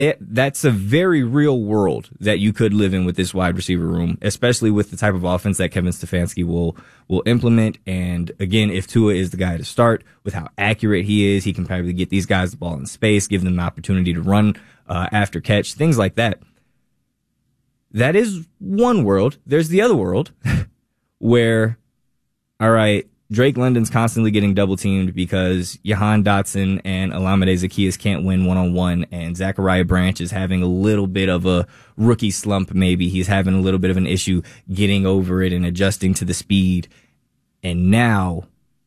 That's a very real world that you could live in with this wide receiver room, especially with the type of offense that Kevin Stefanski will implement. And again, if Tua is the guy to start, with how accurate he is, he can probably get these guys the ball in space, give them the opportunity to run after catch, things like that. That is one world. There's the other world where, all right, Drake London's constantly getting double teamed because Jahan Dotson and Olamide Zaccheaus can't win one-on-one, and Zachariah Branch is having a little bit of a rookie slump maybe. He's having a little bit of an issue getting over it and adjusting to the speed. And now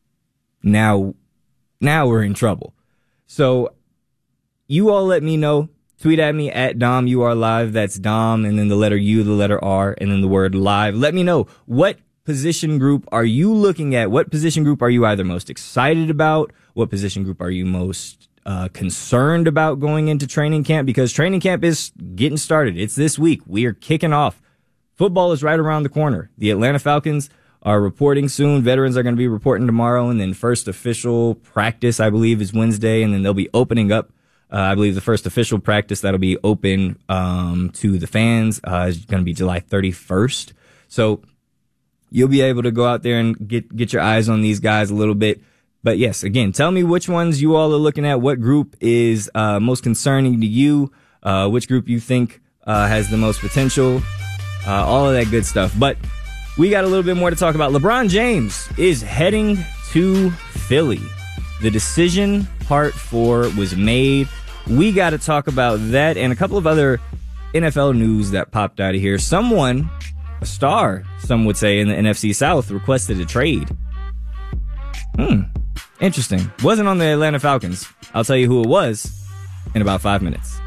we're in trouble. So you all let me know. Tweet at me at Dom U R Live. That's Dom, and then the letter U, the letter R, and then the word live. Let me know, what position group are you looking at? What position group are you either most excited about? What position group are you most concerned about going into training camp? Because training camp is getting started. It's this week. We are kicking off. Football is right around the corner. The Atlanta Falcons are reporting soon. Veterans are going to be reporting tomorrow, and then first official practice, I believe, is Wednesday, and then they'll be opening up. I believe the first official practice that'll be open to the fans is going to be July 31st. So you'll be able to go out there and get your eyes on these guys a little bit. But yes, again, tell me which ones you all are looking at. What group is most concerning to you? Which group you think has the most potential? All of that good stuff. But we got a little bit more to talk about. LeBron James is heading to Philly. The decision, part 4, was made. We got to talk about that and a couple of other NFL news that popped out of here. Someone, a star, some would say, in the NFC South requested a trade. Interesting. Wasn't on the Atlanta Falcons. I'll tell you who it was in about 5 minutes.